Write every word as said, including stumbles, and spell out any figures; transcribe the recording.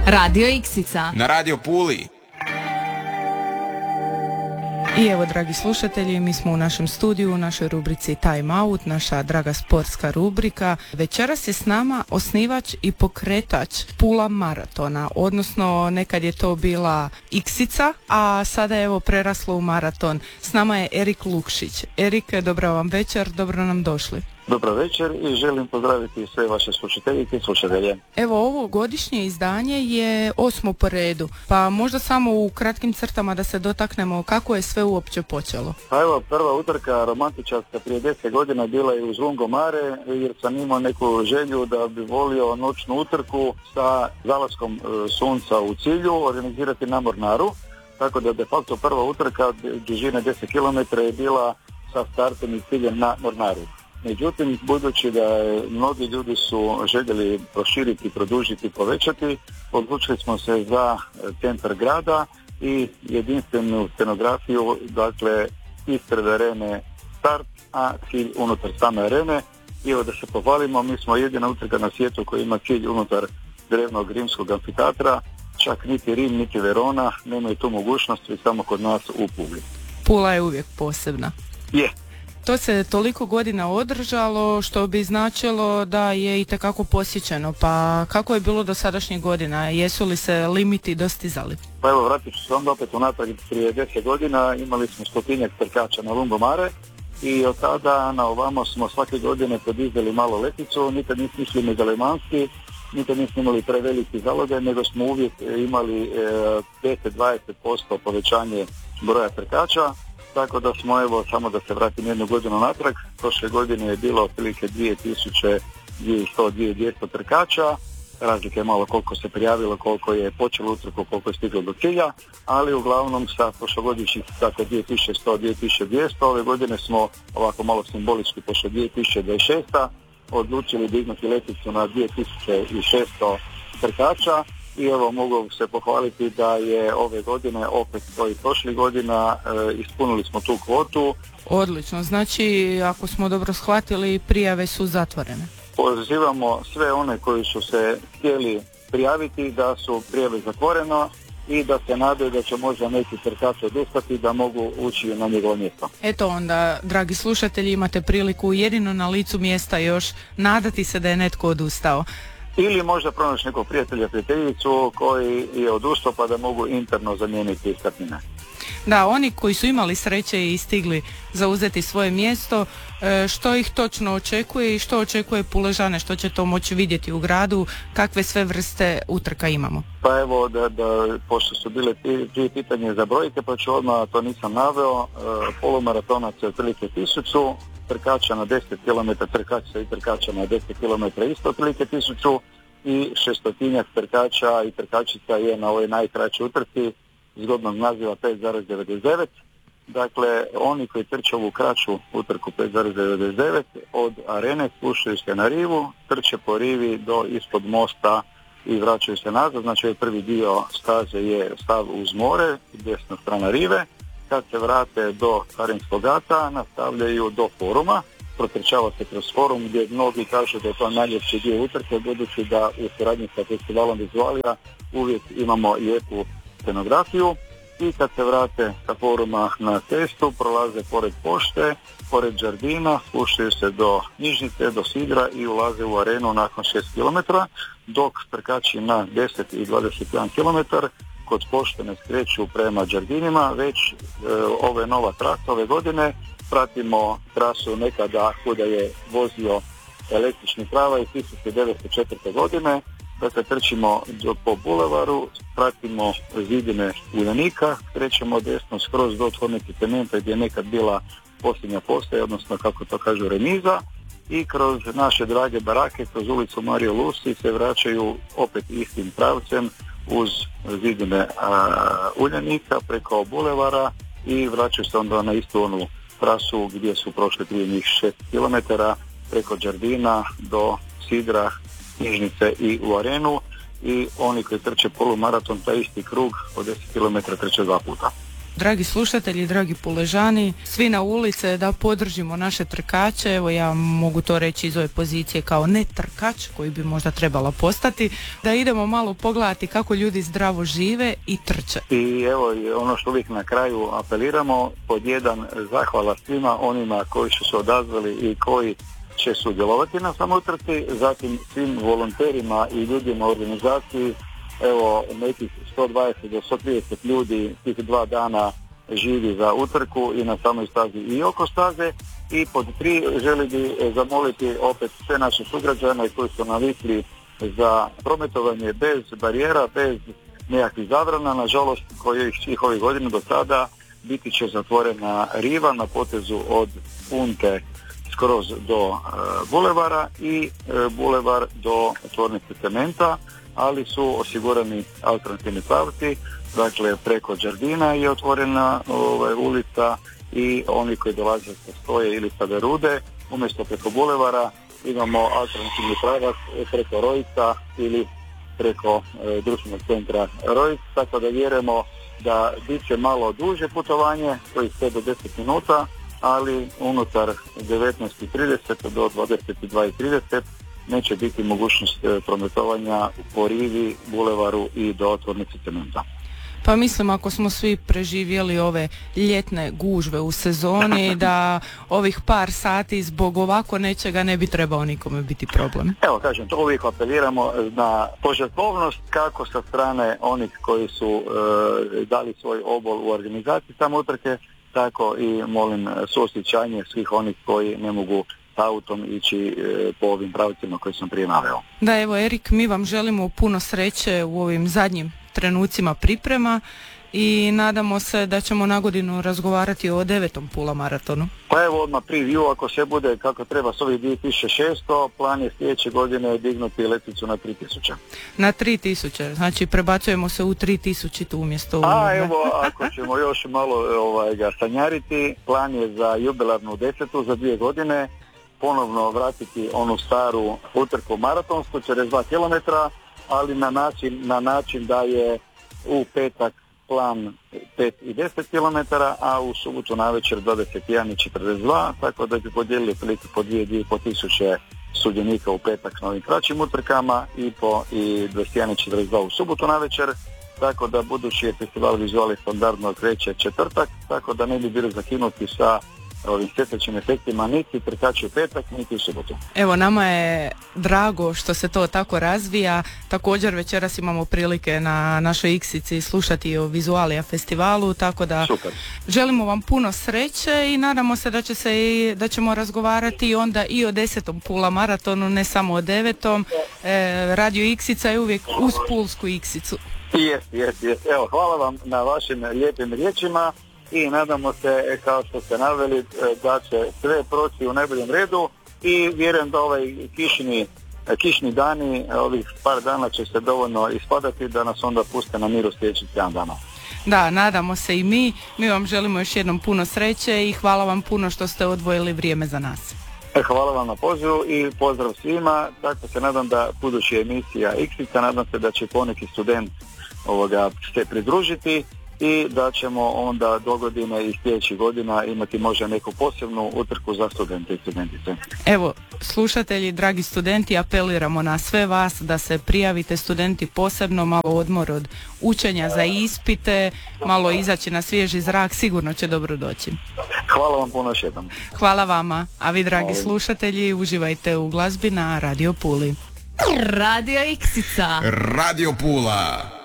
Radio Iksica. Na Radio Puli. I evo, dragi slušatelji, mi smo u našem studiju, u našoj rubrici Time Out, naša draga sportska rubrika. Večeras je s nama osnivač i pokretač Pula maratona, odnosno nekad je to bila Iksica, a sada je evo preraslo u maraton. S nama je Erik Lukšić. Erik, dobro vam večer, dobro nam došli. Dobro večer i želim pozdraviti sve vaše slušateljice i slušatelje. Evo, ovo godišnje izdanje je osmo po redu, pa možda samo u kratkim crtama da se dotaknemo kako je sve uopće počelo. Pa evo, prva utrka romantičarska prije deset godina bila je uz Lungomare, jer sam imao neku želju da bi volio noćnu utrku sa zalaskom e, sunca u cilju organizirati na Mornaru, tako da de facto prva utrka dužine deset kilometara je bila sa startom i ciljem na Mornaru. Međutim, budući da mnogi ljudi su željeli proširiti, produžiti, povećati, odlučili smo se za centar grada i jedinstvenu scenografiju, dakle ispred arene start, a cilj unutar same arene. I evo da se pohvalimo, mi smo jedina utrka na svijetu koja ima cilj unutar drevnog rimskog amfiteatra, čak niti Rim, niti Verona nemaju tu mogućnost, i samo kod nas u Puli. Pula je uvijek posebna. Je. To se toliko godina održalo, što bi značilo da je itekako posjećeno. Pa kako je bilo do sadašnjih godina? Jesu li se limiti dostizali? Pa evo, vratit ću se onda opet unatrag. Prije deset godina imali smo stotinjak trkača na Lungomare i od tada na ovamo smo svake godine podizali malo leticu. Nikad nismo išli megalomanski, nikad nismo imali preveliki zalogaj, nego smo uvijek imali deset do dvadeset posto povećanje broja trkača. Tako da smo, evo, samo da se vratim jednu godinu natrag, prošle godine je bilo otprilike dvije tisuće sto do dvije tisuće dvjesto trkača, razlike je malo koliko se prijavilo, koliko je počelo utrku, koliko je stiglo do cilja, ali uglavnom sa prošlogodišnjih tako dvije tisuće sto do dvije tisuće dvjesto, ove godine smo ovako malo simbolički pošle dvije tisuće dvadeset šest odlučili dignuti leticu na dvije tisuće šesto trkača. I evo, mogu se pohvaliti da je ove godine, opet kao i prošlih godina, e, ispunili smo tu kvotu. Odlično, znači ako smo dobro shvatili, prijave su zatvorene. Pozivamo sve one koji su se htjeli prijaviti da su prijave zatvoreno i da se nadaju da će možda neki trkač odustati da mogu ući na njegovo mjesto. Eto onda, dragi slušatelji, imate priliku jedino na licu mjesta još nadati se da je netko odustao. Ili možda pronaći nekog prijatelja, prijateljicu koji je odustao pa da mogu interno zamijeniti startnine. Da, oni koji su imali sreće i stigli zauzeti svoje mjesto, što ih točno očekuje i što očekuje Puležane, što će to moći vidjeti u gradu, kakve sve vrste utrka imamo? Pa evo, da, da, pošto su bile dvije pitanje za brojke, pa ću odmah, to nisam naveo, polumaratonac je otprilike tisuću, trkača na deset kilometara, trkača i trkača na deset kilometara isto otprilike tisuću i šestotinjak trkača i trkačica je na ovoj najkraćoj utrci zgodnog naziva pet zarez devedeset devet. Dakle, oni koji trče ovu kraću utrku pet zarez devedeset devet od arene spuštaju se na rivu, trče po rivi do ispod mosta i vraćaju se nazad. Znači, prvi dio staze je stav uz more, desna strana rive. Kad se vrate do Arenskog gata, nastavljaju do foruma, protrčava se kroz forum gdje mnogi kažu da je to najljepši dio utrke, budući da u suradnji sa festivalom Vizualija uvijek imamo lijepu scenografiju. I kad se vrate sa foruma na cestu, prolaze pored pošte, pored Đardina, spuštaju se do Knjižnice, do Sidra i ulaze u arenu nakon šest kilometara, dok trkači na deset i dvadeset jedan kilometar kod pošte ne skreću prema Đardinima, već e, ove nova trasa ove godine. Pratimo trasu nekada kuda je vozio električni tramvaj iz tisuću devetsto četvrte. godine. Dakle, trčimo po bulevaru, pratimo zidine Uljanika, krećemo desno skroz do tvornice cementa gdje je nekad bila posljednja postaja, odnosno kako to kažu remiza, i kroz naše drage barake, kroz ulicu Mario Lusi se vraćaju opet istim pravcem uz zidine a, Uljanika preko bulevara i vraćaju se onda na istu onu trasu gdje su prošli prije njih šest kilometara preko Đardina do Sidra, Knjižnice i u arenu, i oni koji trče polumaraton taj isti krug od deset kilometara trče dva puta. Dragi slušatelji, dragi Puležani, svi na ulice da podržimo naše trkače. Evo ja mogu to reći iz ove pozicije kao ne trkač koji bi možda trebala postati, da idemo malo pogledati kako ljudi zdravo žive i trče. I evo ono što uvijek na kraju apeliramo, pod jedan zahvala svima onima koji su se odazvali i koji će sudjelovati na samotrci, zatim svim volonterima i ljudima u organizaciji. Evo nekih sto dvadeset do sto trideset ljudi tih dva dana živi za utrku i na samoj stazi i oko staze. I pod tri želi bi zamoliti opet sve naše sugrađane koji su navikli za prometovanje bez barijera, bez nekakvih zabrana, nažalost koji svih ovih godina do sada biti će zatvorena riva na potezu od Punte skroz do e, bulevara i e, bulevar do tvornice cementa, ali su osigurani alternativni pravci, dakle preko Đardina je otvorena ovaj, ulica i oni koji dolaze sa Stoje ili sa Verude, umjesto preko bulevara imamo alternativni pravac preko Rojca ili preko e, društvenog centra Rojc, tako da vjerujemo da bit će malo duže putovanje, to je sve do deset minuta, ali unutar devetnaest i trideset do dvadeset dva i trideset neće biti mogućnost prometovanja po rivi, bulevaru i do tvornice cementa. Pa mislim ako smo svi preživjeli ove ljetne gužve u sezoni da ovih par sati zbog ovako nečega ne bi trebao nikome biti problem. Evo kažem, to uvijek apeliramo na požrtvovnost kako sa strane onih koji su e, dali svoj obol u organizaciji samotrke, tako i molim suosjećanje svih onih koji ne mogu s autom ići e, po ovim pravcima koje sam prije naveo. Da, evo Erik, mi vam želimo puno sreće u ovim zadnjim trenucima priprema i nadamo se da ćemo na godinu razgovarati o devetom Pula maratonu. Pa evo odmah preview, ako sve bude kako treba s ovih dvije tisuće šesto, plan je sljedeće godine dignuti letvicu na tri tisuće. Na tri tisuće, znači prebacujemo se u tri tisuće umjesto u... A evo, ako ćemo još malo ovaj, ga sanjariti, plan je za jubilarnu desetu za dvije godine ponovno vratiti onu staru utrku maratonsku, četrdeset dva kilometra, ali na način, na način da je u petak plan pet i deset kilometara, a u subotu navečer dvadeset jedan i četrdeset dva, tako da bi podijelili prilike po dvije, dvije po tisuće sudionika u petak s novim kraćim utrkama i po i dvadeset jedan i četrdeset dva u subotu navečer, tako da budući je festival vizuali standardno kreće četvrtak, tako da ne bi bili zakinuti sa ovim svjetlećim efektima niti trkači u petak, niti u subotu. Evo, nama je drago što se to tako razvija. Također večeras imamo prilike na našoj Iksici slušati o Vizualija festivalu, tako da Super. Želimo vam puno sreće i nadamo se da će se i, da ćemo razgovarati onda i o desetom Pula maratonu, ne samo o devetom. E, Radio Iksica je uvijek uz Pulsku Iksicu. Jest, jest, jest. Evo, hvala vam na vašim lijepim riječima i nadamo se, kao što ste naveli, da će sve proći u najboljem redu i vjerujem da ovaj kišni, kišni dani, ovih par dana će se dovoljno ispadati da nas onda puste na miru sljedećih sedam dana. Da, nadamo se i mi. Mi vam želimo još jednom puno sreće i hvala vam puno što ste odvojili vrijeme za nas. Hvala vam na pozivu i pozdrav svima. Tako se nadam da budući emisija Iksica, nadam se da će poneki student ovoga se pridružiti i da ćemo onda do godine i sljedećih godina imati možda neku posebnu utrku za studente i studentice. Evo, slušatelji, dragi studenti, apeliramo na sve vas da se prijavite, studenti posebno, malo odmor od učenja za ispite, malo izaći na svježi zrak, sigurno će dobro doći. Hvala vam puno još jednom. Hvala vama, a vi dragi slušatelji uživajte u glazbi na Radio Puli. Radio Iksica. Radio Pula.